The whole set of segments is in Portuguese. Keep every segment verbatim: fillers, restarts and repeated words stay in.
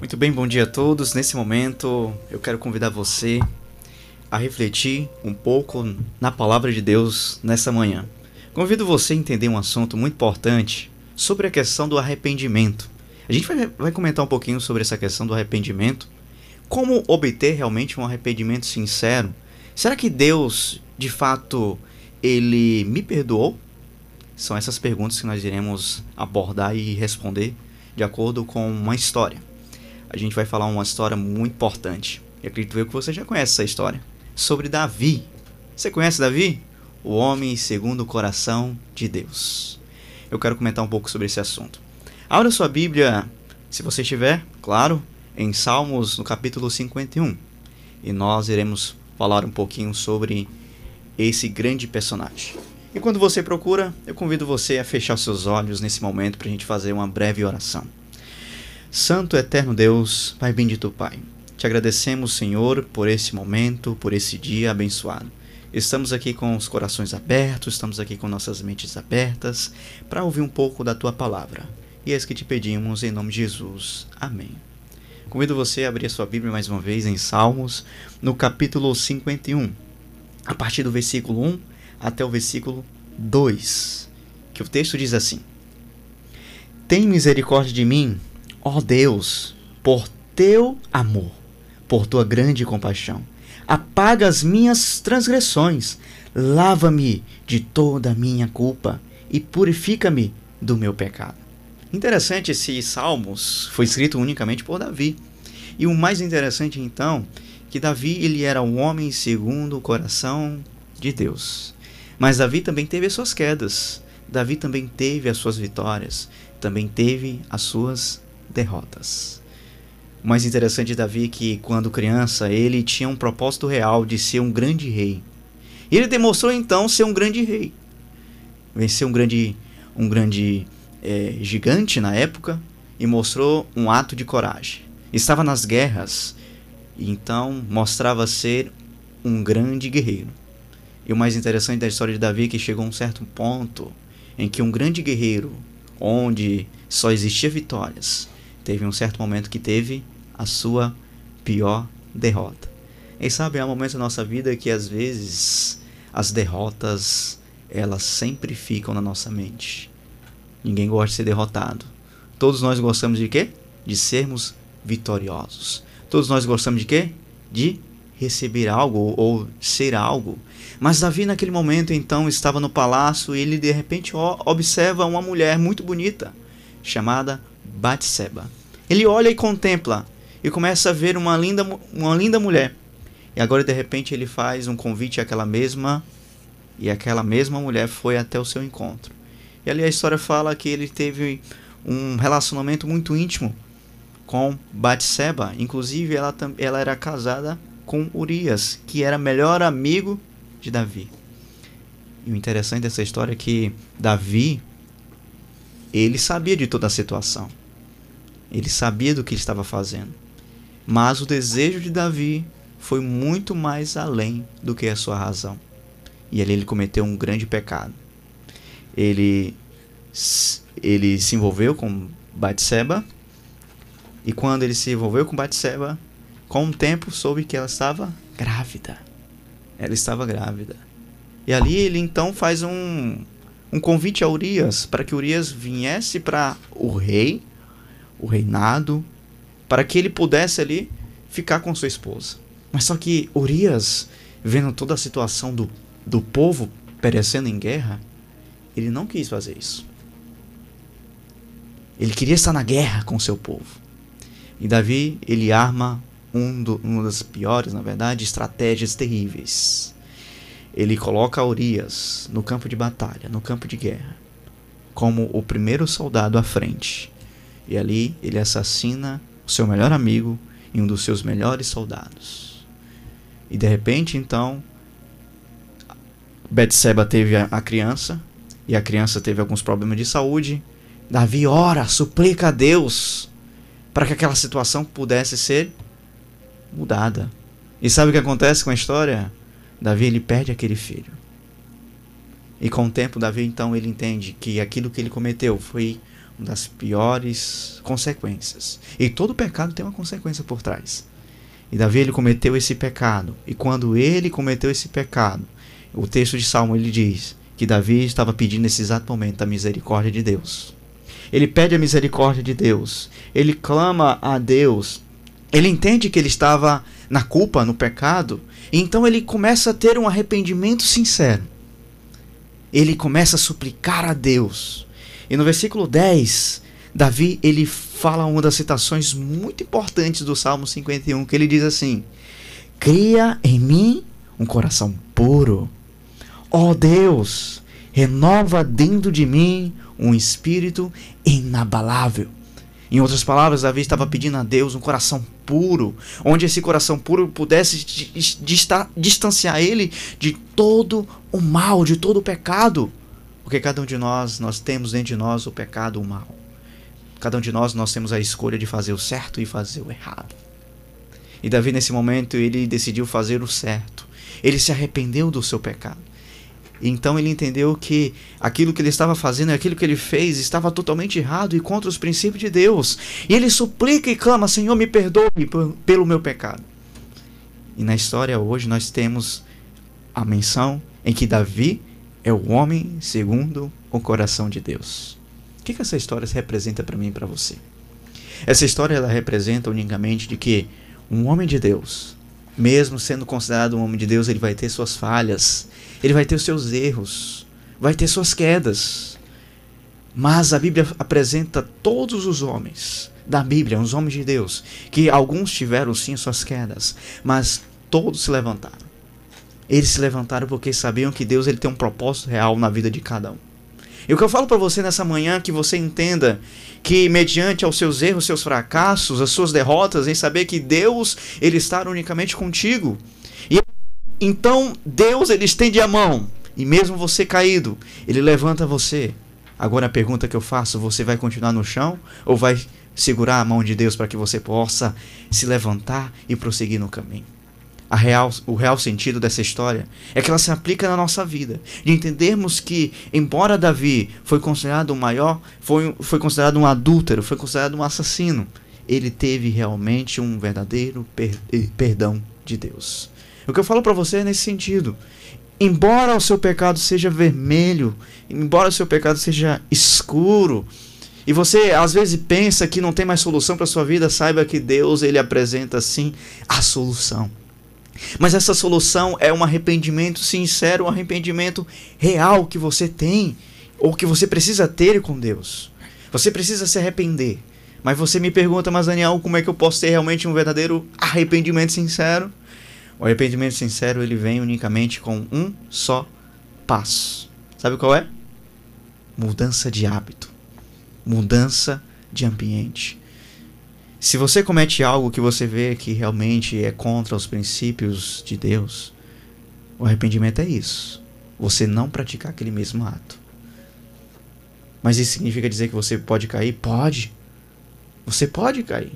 Muito bem, bom dia a todos. Nesse momento, eu quero convidar você a refletir um pouco na palavra de Deus nessa manhã. Convido você a entender um assunto muito importante sobre a questão do arrependimento. A gente vai, vai comentar um pouquinho sobre essa questão do arrependimento. Como obter realmente um arrependimento sincero? Será que Deus, de fato, Ele me perdoou? São essas perguntas que nós iremos abordar e responder de acordo com uma história. A gente vai falar uma história muito importante. E acredito eu que você já conhece essa história. Sobre Davi. Você conhece Davi? O homem segundo o coração de Deus. Eu quero comentar um pouco sobre esse assunto. Abra sua Bíblia, se você estiver, claro, em Salmos, no capítulo cinquenta e um. E nós iremos falar um pouquinho sobre esse grande personagem. E quando você procura, eu convido você a fechar os seus olhos nesse momento para a gente fazer uma breve oração. Santo eterno Deus, Pai bendito Pai, te agradecemos, Senhor, por esse momento, por esse dia abençoado. Estamos aqui com os corações abertos, estamos aqui com nossas mentes abertas para ouvir um pouco da Tua palavra. E é isso que te pedimos em nome de Jesus. Amém. Convido você a abrir a sua Bíblia mais uma vez em Salmos, no capítulo cinquenta e um, a partir do versículo um até o versículo dois, que o texto diz assim: Tem misericórdia de mim, ó Deus, por teu amor, por tua grande compaixão. Apaga as minhas transgressões, lava-me de toda a minha culpa e purifica-me do meu pecado. Interessante, esse Salmos foi escrito unicamente por Davi. E o mais interessante então, que Davi ele era um homem segundo o coração de Deus. Mas Davi também teve as suas quedas. Davi também teve as suas vitórias. Também teve as suas derrotas. O mais interessante de Davi é que, quando criança, ele tinha um propósito real de ser um grande rei. E ele demonstrou então ser um grande rei. Venceu um grande, um grande é, gigante na época e mostrou um ato de coragem. Estava nas guerras e então mostrava ser um grande guerreiro. E o mais interessante da história de Davi é que chegou a um certo ponto em que um grande guerreiro, onde só existia vitórias, teve um certo momento que teve a sua pior derrota. E sabe, há momentos na nossa vida que às vezes as derrotas, elas sempre ficam na nossa mente. Ninguém gosta de ser derrotado. Todos nós gostamos de quê? De sermos vitoriosos. Todos nós gostamos de quê? De receber algo ou ser algo. Mas Davi naquele momento então estava no palácio e ele de repente observa uma mulher muito bonita chamada Batseba. Ele olha e contempla e começa a ver uma linda, uma linda mulher. E agora de repente ele faz um convite àquela mesma e aquela mesma mulher foi até o seu encontro. E ali a história fala que ele teve um relacionamento muito íntimo com Batseba. Inclusive ela, ela era casada com Urias, que era melhor amigo de Davi. E o interessante dessa história é que Davi, ele sabia de toda a situação. Ele sabia do que ele estava fazendo. Mas o desejo de Davi foi muito mais além do que a sua razão. E ali ele cometeu um grande pecado. Ele, ele se envolveu com Batseba. E quando ele se envolveu com Batseba, com o tempo soube que ela estava grávida. Ela estava grávida. E ali ele então faz um, um convite a Urias, para que Urias viesse para o rei, o reinado, para que ele pudesse ali ficar com sua esposa. Mas só que Urias, vendo toda a situação do, do povo perecendo em guerra, ele não quis fazer isso. Ele queria estar na guerra com seu povo. E Davi, ele arma um do, uma das piores, na verdade, estratégias terríveis. Ele coloca Urias no campo de batalha, no campo de guerra, como o primeiro soldado à frente. E ali ele assassina o seu melhor amigo e um dos seus melhores soldados. E de repente, então, Batseba teve a, a criança, e a criança teve alguns problemas de saúde. Davi ora, suplica a Deus para que aquela situação pudesse ser mudada. E sabe o que acontece com a história? Davi, ele perde aquele filho. E com o tempo, Davi, então, ele entende que aquilo que ele cometeu foi uma das piores consequências. E todo pecado tem uma consequência por trás. E Davi, ele cometeu esse pecado. E quando ele cometeu esse pecado, o texto de Salmo, ele diz que Davi estava pedindo nesse exato momento a misericórdia de Deus. Ele pede a misericórdia de Deus. Ele clama a Deus. Ele entende que ele estava na culpa, no pecado. E então ele começa a ter um arrependimento sincero. Ele começa a suplicar a Deus. E no versículo dez, Davi, ele fala uma das citações muito importantes do Salmo cinquenta e um, que ele diz assim: cria em mim um coração puro. Ó Deus, renova dentro de mim um espírito inabalável. Em outras palavras, Davi estava pedindo a Deus um coração puro, onde esse coração puro pudesse distanciar ele de todo o mal, de todo o pecado. Porque cada um de nós, nós temos dentro de nós o pecado, o mal. Cada um de nós, nós temos a escolha de fazer o certo e fazer o errado. E Davi, nesse momento, ele decidiu fazer o certo. Ele se arrependeu do seu pecado. Então ele entendeu que aquilo que ele estava fazendo, aquilo que ele fez, estava totalmente errado e contra os princípios de Deus. E ele suplica e clama: Senhor, me perdoe pelo meu pecado. E na história hoje nós temos a menção em que Davi é o homem segundo o coração de Deus. O que, que essa história representa para mim e para você? Essa história, ela representa unicamente de que um homem de Deus, mesmo sendo considerado um homem de Deus, ele vai ter suas falhas, ele vai ter os seus erros, vai ter suas quedas. Mas a Bíblia apresenta todos os homens da Bíblia, os homens de Deus, que alguns tiveram sim suas quedas, mas todos se levantaram. Eles se levantaram porque sabiam que Deus, ele tem um propósito real na vida de cada um. E o que eu falo para você nessa manhã, que você entenda que mediante aos seus erros, seus fracassos, as suas derrotas, em saber que Deus, ele está unicamente contigo. E então Deus, ele estende a mão, e mesmo você caído, ele levanta você. Agora a pergunta que eu faço: você vai continuar no chão ou vai segurar a mão de Deus para que você possa se levantar e prosseguir no caminho? A real, o real sentido dessa história é que ela se aplica na nossa vida, de entendermos que, embora Davi foi considerado o maior, foi, foi considerado um adúltero, foi considerado um assassino, ele teve realmente um verdadeiro per, perdão de Deus. O que eu falo para você é nesse sentido: embora o seu pecado seja vermelho, embora o seu pecado seja escuro, e você às vezes pensa que não tem mais solução para a sua vida, saiba que Deus, ele apresenta sim a solução. Mas essa solução é um arrependimento sincero, um arrependimento real que você tem, ou que você precisa ter com Deus. Você precisa se arrepender. Mas você me pergunta: mas Daniel, como é que eu posso ter realmente um verdadeiro arrependimento sincero? O arrependimento sincero, ele vem unicamente com um só passo. Sabe qual é? Mudança de hábito. Mudança de ambiente. Se você comete algo que você vê que realmente é contra os princípios de Deus, o arrependimento é isso: você não praticar aquele mesmo ato. Mas isso significa dizer que você pode cair? Pode. Você pode cair.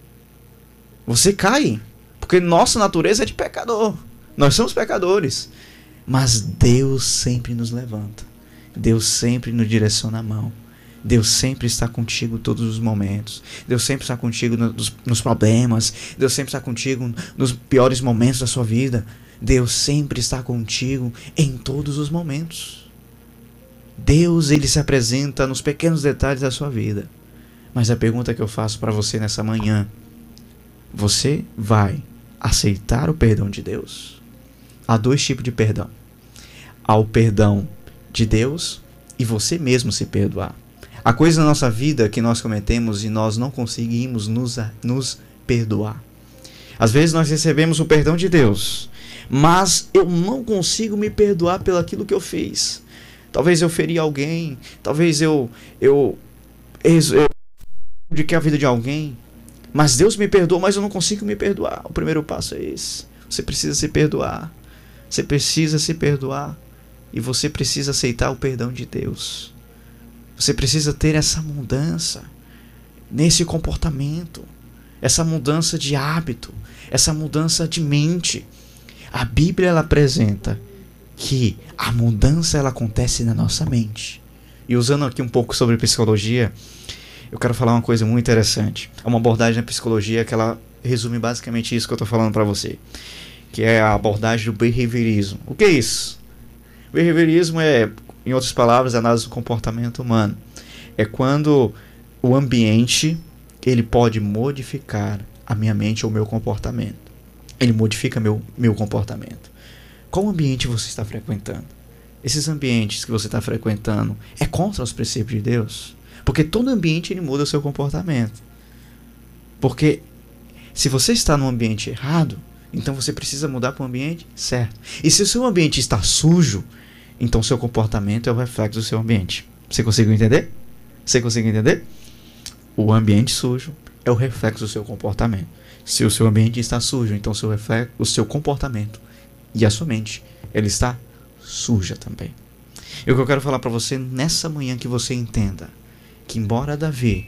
Você cai, porque nossa natureza é de pecador. Nós somos pecadores. Mas Deus sempre nos levanta. Deus sempre nos direciona a mão. Deus sempre está contigo em todos os momentos. Deus sempre está contigo nos, nos problemas. Deus sempre está contigo nos piores momentos da sua vida. Deus sempre está contigo em todos os momentos. Deus, ele se apresenta nos pequenos detalhes da sua vida. Mas a pergunta que eu faço para você nessa manhã: você vai aceitar o perdão de Deus? Há dois tipos de perdão. Há o perdão de Deus e você mesmo se perdoar. Há coisas na nossa vida que nós cometemos e nós não conseguimos nos, nos perdoar. Às vezes nós recebemos o perdão de Deus, mas eu não consigo me perdoar pelo aquilo que eu fiz. Talvez eu feri alguém, talvez eu eu, eu, eu prejudiquei a vida de alguém, mas Deus me perdoou, mas eu não consigo me perdoar. O primeiro passo é esse: você precisa se perdoar. Você precisa se perdoar e você precisa aceitar o perdão de Deus. Você precisa ter essa mudança nesse comportamento, essa mudança de hábito, essa mudança de mente. A Bíblia, ela apresenta que a mudança, ela acontece na nossa mente. E usando aqui um pouco sobre psicologia, eu quero falar uma coisa muito interessante. É uma abordagem na psicologia que ela resume basicamente isso que eu estou falando para você, que é a abordagem do behaviorismo. O que é isso? O behaviorismo é, em outras palavras, a análise do comportamento humano. É quando o ambiente ele pode modificar a minha mente ou o meu comportamento. Ele modifica meu, meu comportamento. Qual ambiente você está frequentando? Esses ambientes que você está frequentando é contra os princípios de Deus? Porque todo ambiente ele muda o seu comportamento. Porque se você está num ambiente errado, então você precisa mudar para um ambiente certo. E se o seu ambiente está sujo, então seu comportamento é o reflexo do seu ambiente. Você conseguiu entender? Você conseguiu entender? O ambiente sujo é o reflexo do seu comportamento. Se o seu ambiente está sujo, então o seu, reflexo, o seu comportamento e a sua mente, ele está suja também. E o que eu quero falar para você nessa manhã, que você entenda que embora Davi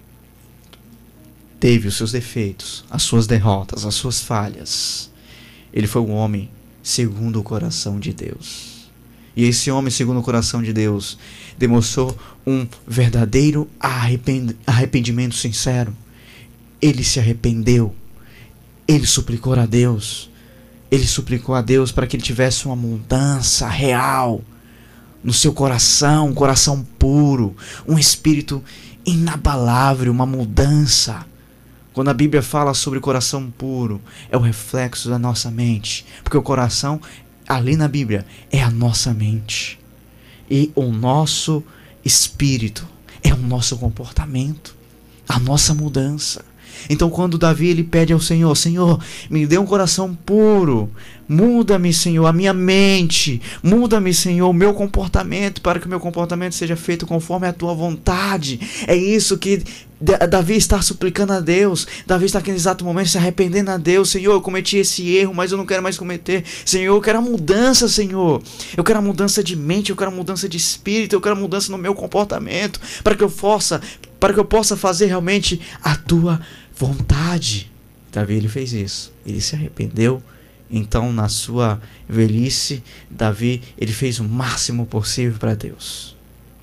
teve os seus defeitos, as suas derrotas, as suas falhas, ele foi um homem segundo o coração de Deus. E esse homem segundo o coração de Deus demonstrou um verdadeiro arrependimento sincero. Ele se arrependeu. Ele suplicou a Deus. Ele suplicou a Deus para que ele tivesse uma mudança real no seu coração, um coração puro, um espírito inabalável, uma mudança. Quando a Bíblia fala sobre coração puro, é o reflexo da nossa mente. Porque o coração, ali na Bíblia, é a nossa mente. E o nosso espírito é o nosso comportamento, a nossa mudança. Então quando Davi ele pede ao Senhor, Senhor, me dê um coração puro, muda-me, Senhor, a minha mente, muda-me, Senhor, o meu comportamento, para que o meu comportamento seja feito conforme a tua vontade. É isso que Davi está suplicando a Deus. Davi está naquele exato momento se arrependendo a Deus. Senhor, eu cometi esse erro, mas eu não quero mais cometer. Senhor, eu quero a mudança, Senhor. Eu quero a mudança de mente, eu quero a mudança de espírito, eu quero a mudança no meu comportamento, para que eu possa, para que eu possa fazer realmente a tua vontade. Davi ele fez isso. Ele se arrependeu. Então, na sua velhice, Davi ele fez o máximo possível para Deus.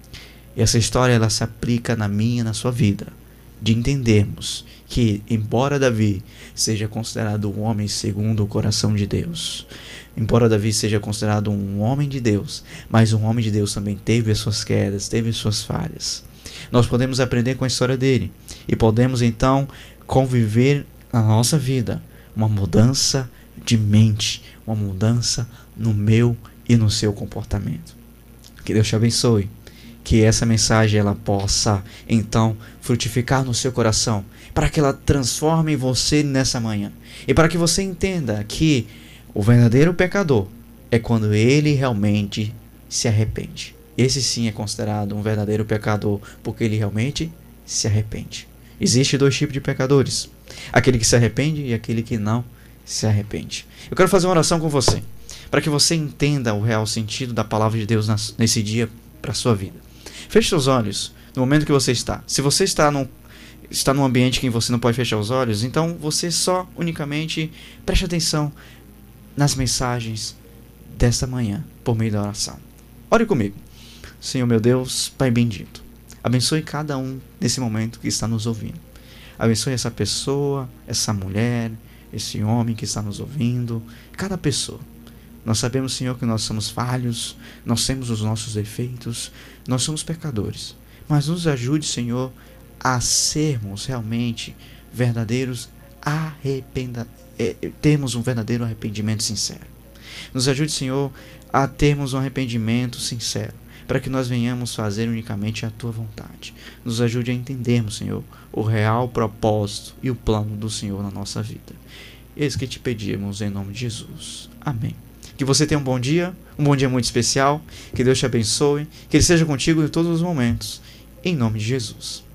E essa história ela se aplica na minha e na sua vida, de entendermos que, embora Davi seja considerado um homem segundo o coração de Deus, embora Davi seja considerado um homem de Deus, mas um homem de Deus também teve as suas quedas, teve as suas falhas. Nós podemos aprender com a história dele e podemos então conviver na nossa vida uma mudança de mente, uma mudança no meu e no seu comportamento. Que Deus te abençoe. Que essa mensagem ela possa então frutificar no seu coração, para que ela transforme você nessa manhã, e para que você entenda que o verdadeiro pecador é quando ele realmente se arrepende. Esse sim é considerado um verdadeiro pecador, porque ele realmente se arrepende. Existem dois tipos de pecadores: aquele que se arrepende e aquele que não se arrepende. Eu quero fazer uma oração com você, para que você entenda o real sentido da palavra de Deus nesse dia para a sua vida. Feche seus olhos no momento que você está. Se você está num, está num ambiente que você não pode fechar os olhos, então você só unicamente preste atenção nas mensagens desta manhã por meio da oração. Ore comigo. Senhor meu Deus, Pai bendito, abençoe cada um nesse momento que está nos ouvindo. Abençoe essa pessoa, essa mulher, esse homem que está nos ouvindo, cada pessoa. Nós sabemos, Senhor, que nós somos falhos, nós temos os nossos defeitos, nós somos pecadores. Mas nos ajude, Senhor, a sermos realmente verdadeiros arrependa, é, termos um verdadeiro arrependimento sincero. Nos ajude, Senhor, a termos um arrependimento sincero, para que nós venhamos fazer unicamente a Tua vontade. Nos ajude a entendermos, Senhor, o real propósito e o plano do Senhor na nossa vida. Eis que te pedimos em nome de Jesus. Amém. Que você tenha um bom dia, um bom dia muito especial, que Deus te abençoe, que Ele seja contigo em todos os momentos, em nome de Jesus.